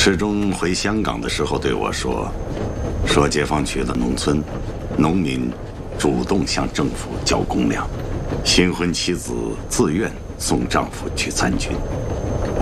世忠回香港的时候对我说：“解放区的农村，农民主动向政府交公粮，新婚妻子自愿送丈夫去参军。